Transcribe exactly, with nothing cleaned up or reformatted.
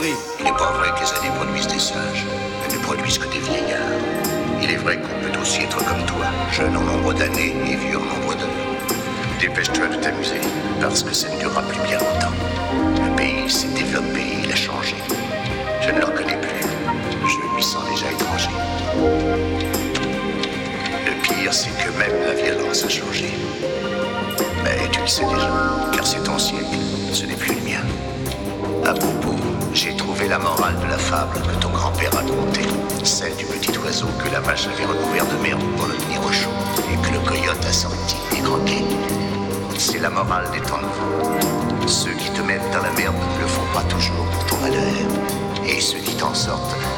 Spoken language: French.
conneries. Il n'est pas vrai que les années produisent des sages. Elles ne produisent que des vieillards. Il est vrai qu'on peut aussi être comme toi, jeune en nombre d'années et vieux en nombre d'heures. Dépêche-toi de t'amuser, parce que ça ne durera plus bien longtemps. Le pays s'est développé, il a changé. Je ne le reconnais plus. Je lui sens déjà étranger. Le pire, c'est que même la violence a changé. Mais tu le sais déjà, car c'est ton siècle, ce n'est plus le mien. À propos, j'ai trouvé la morale de la fable que ton grand-père a contée. Celle du petit oiseau que la vache avait recouvert de merde pour le tenir au chaud et que le coyote a sorti et croqué. C'est la morale des temps nouveaux. Ceux qui te mettent dans la merde ne le font pas toujours pour ton malheur. Et ceux qui t'en sortent